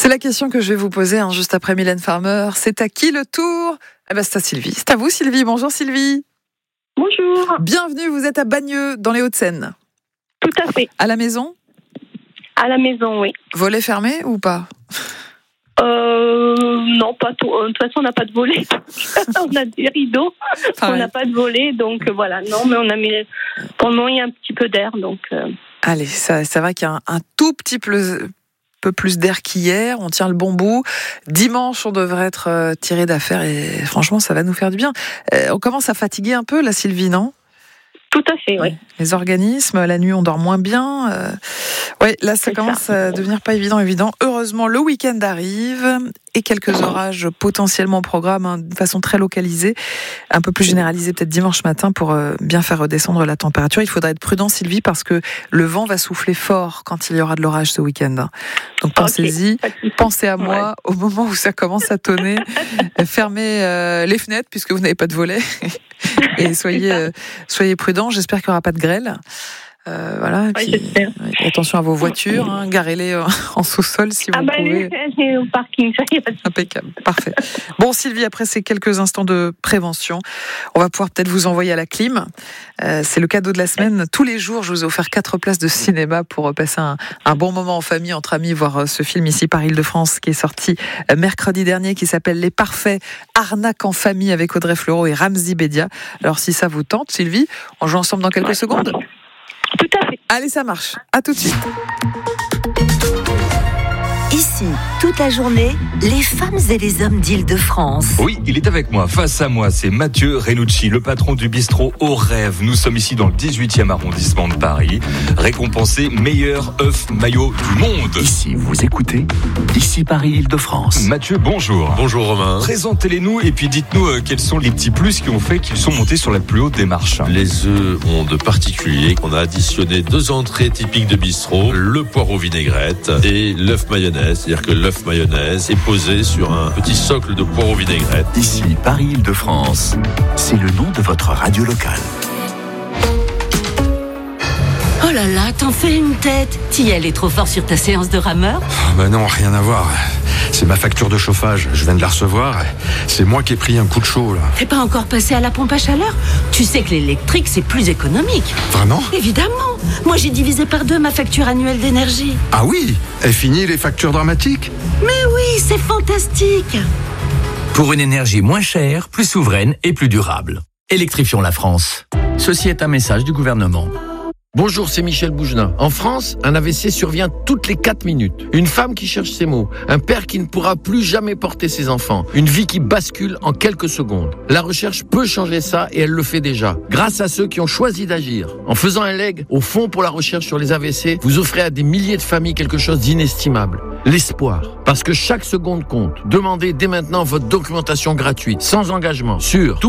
C'est la question que je vais vous poser juste après Mylène Farmer. C'est à qui le tour ? C'est à Sylvie. C'est à vous Sylvie. Bonjour Sylvie. Bonjour. Bienvenue, vous êtes à Bagneux, dans les Hauts-de-Seine. Tout à fait. À la maison ? À la maison, oui. Volet fermé ou pas ? Non, pas tout. De toute façon, on n'a pas de volet. On a des rideaux. Pareil. On n'a pas de volet, donc voilà. Non, mais on a mis. Pour le moment, il y a un petit peu d'air, donc. Allez, ça va qu'il y a un tout petit peu plus d'air qu'hier. On tient le bon bout. Dimanche, on devrait être tiré d'affaire et franchement, ça va nous faire du bien. On commence à fatiguer un peu, la Sylvie, non ? Tout à fait, oui. Les organismes, la nuit, on dort moins bien. Ouais, là, ça commence à devenir pas évident. Heureusement, le week-end arrive et quelques orages potentiellement au programme, de façon très localisée, un peu plus généralisée peut-être dimanche matin pour bien faire redescendre la température. Il faudra être prudent, Sylvie, parce que le vent va souffler fort quand il y aura de l'orage ce week-end. Donc pensez-y, pensez à moi au moment où ça commence à tonner. Fermez les fenêtres puisque vous n'avez pas de volet et soyez prudents. J'espère qu'il n'y aura pas de grêle. Voilà. Et puis, attention à vos voitures, garez-les en sous-sol si vous pouvez. Au parking, ça y est pas de... Impeccable, parfait. Bon Sylvie, après ces quelques instants de prévention, on va pouvoir peut-être vous envoyer à la clim. C'est le cadeau de la semaine. Tous les jours, je vous ai offert 4 places de cinéma pour passer un bon moment en famille, entre amis, voir ce film ici par Île-de-France qui est sorti mercredi dernier, qui s'appelle Les Parfaits, arnaque en famille avec Audrey Fleurot et Ramzy Bedia. Alors si ça vous tente, Sylvie, on joue ensemble dans quelques secondes. Tout à fait. Allez, ça marche. À tout de suite. Ici, toute la journée, les femmes et les hommes d'Île-de-France. Oui, il est avec moi. Face à moi, c'est Mathieu Renucci, le patron du bistrot Au Rêve. Nous sommes ici dans le 18e arrondissement de Paris, récompensé meilleur œuf maillot du monde. Ici, vous écoutez Ici Paris Île-de-France. Mathieu, bonjour. Bonjour Romain. Présentez-les-nous et puis dites-nous quels sont les petits plus qui ont fait qu'ils sont montés sur la plus haute des marches. Les œufs ont de particulier qu'on a additionné 2 entrées typiques de bistrot, le poireau vinaigrette et l'œuf mayonnaise. C'est-à-dire que l'œuf mayonnaise est posé sur un petit socle de poireau vinaigrette. Ici Paris Île-de-France, c'est le nom de votre radio locale. Oh là là, t'en fais une tête. T'y allais trop fort sur ta séance de rameur ? Non, rien à voir. C'est ma facture de chauffage, je viens de la recevoir. C'est moi qui ai pris un coup de chaud, là. T'es pas encore passé à la pompe à chaleur ? Tu sais que l'électrique, c'est plus économique. Vraiment ? Évidemment. Moi, j'ai divisé par 2 ma facture annuelle d'énergie. Ah oui ? Est fini les factures dramatiques ? Mais oui, c'est fantastique. Pour une énergie moins chère, plus souveraine et plus durable. Électrifions la France. Ceci est un message du gouvernement. Bonjour, c'est Michel Bougelin. En France, un AVC survient toutes les 4 minutes. Une femme qui cherche ses mots, un père qui ne pourra plus jamais porter ses enfants, une vie qui bascule en quelques secondes. La recherche peut changer ça et elle le fait déjà, grâce à ceux qui ont choisi d'agir. En faisant un leg au Fonds pour la recherche sur les AVC, vous offrez à des milliers de familles quelque chose d'inestimable. L'espoir. Parce que chaque seconde compte. Demandez dès maintenant votre documentation gratuite, sans engagement, sur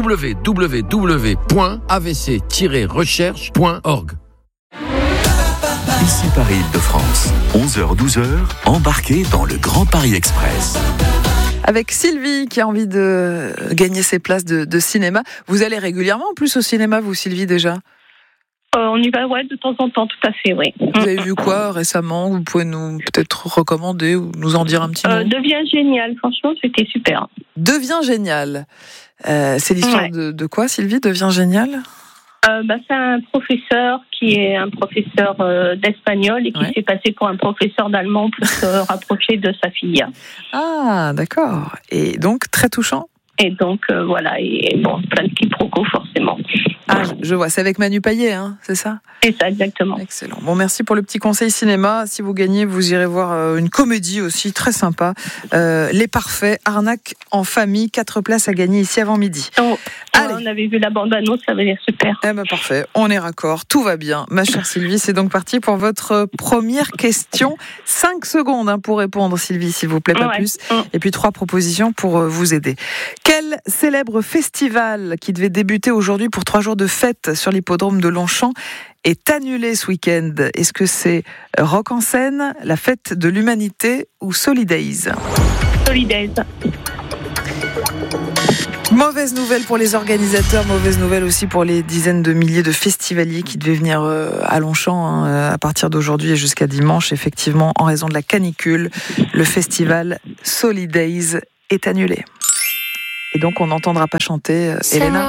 www.avc-recherche.org. Ici Paris Île-de-France, 11h-12h, embarquez dans le Grand Paris Express. Avec Sylvie qui a envie de gagner ses places de cinéma. Vous allez régulièrement en plus au cinéma, vous Sylvie, déjà ? On y va, de temps en temps, tout à fait, oui. Vous avez vu quoi récemment ? Vous pouvez nous peut-être recommander ou nous en dire un petit mot ? Devient génial, franchement, c'était super. Devient génial. C'est l'histoire de quoi, Sylvie ? Devient génial ? C'est un professeur qui est un professeur d'espagnol et qui s'est passé pour un professeur d'allemand pour se rapprocher de sa fille. Ah, d'accord. Et donc, très touchant ? Et donc, et bon, plein de quiproquos, forcément. Ah, je vois, c'est avec Manu Payet, c'est ça ? C'est ça, exactement. Excellent. Bon, merci pour le petit conseil cinéma. Si vous gagnez, vous irez voir une comédie aussi, très sympa. Les Parfaits, arnaque en famille, 4 places à gagner ici avant midi. Allez. On avait vu la bande-annonce, ça veut dire super. Parfait, on est raccord, tout va bien. Ma chère Sylvie, c'est donc parti pour votre première question. 5 secondes pour répondre, Sylvie, s'il vous plaît, pas plus. Et puis 3 propositions pour vous aider. Quel célèbre festival qui devait débuter aujourd'hui pour 3 jours de fête sur l'hippodrome de Longchamp est annulé ce week-end? Est-ce que c'est Rock en scène, la fête de l'humanité ou Solidays? Solidays. Mauvaise nouvelle pour les organisateurs, mauvaise nouvelle aussi pour les dizaines de milliers de festivaliers qui devaient venir à Longchamp à partir d'aujourd'hui et jusqu'à dimanche. Effectivement, en raison de la canicule, le festival Solidays est annulé. Et donc on n'entendra pas chanter Elena.